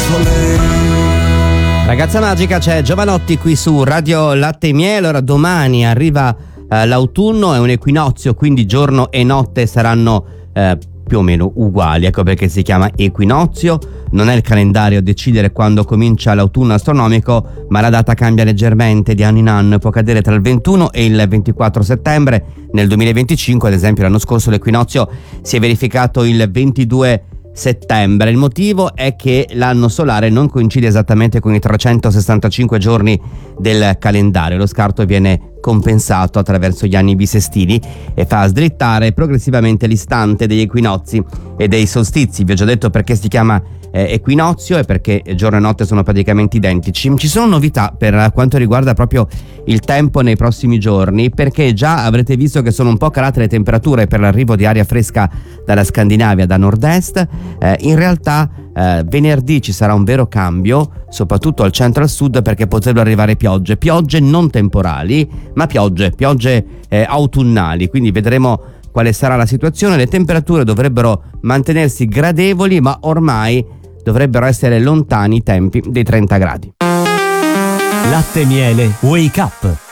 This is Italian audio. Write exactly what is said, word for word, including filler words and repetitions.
Ragazza Magica, c'è Giovanotti qui su Radio Latte e Miele. Allora, domani arriva eh, l'autunno, è un equinozio, quindi giorno e notte saranno eh, più o meno uguali, ecco perché si chiama equinozio. Non è il calendario a decidere quando comincia l'autunno astronomico, ma la data cambia leggermente di anno in anno, può cadere tra il ventuno e il ventiquattro settembre. Nel duemilaventicinque, ad esempio, l'anno scorso l'equinozio si è verificato il ventidue settembre. Il motivo è che l'anno solare non coincide esattamente con i trecentosessantacinque giorni del calendario. Lo scarto viene compensato attraverso gli anni bisestili e fa slittare progressivamente l'istante degli equinozi e dei solstizi. Vi ho già detto perché si chiama eh, equinozio e perché giorno e notte sono praticamente identici. Ci sono novità per quanto riguarda proprio il tempo nei prossimi giorni, perché già avrete visto che sono un po' calate le temperature per l'arrivo di aria fresca dalla Scandinavia, da nord-est. Eh, in realtà eh, venerdì ci sarà un vero cambio, soprattutto al centro e al sud, perché potrebbero arrivare piogge, piogge non temporali, ma piogge, piogge eh, autunnali, quindi vedremo quale sarà la situazione. Le temperature dovrebbero mantenersi gradevoli, ma ormai dovrebbero essere lontani i tempi dei trenta gradi. Latte e Miele Wake Up.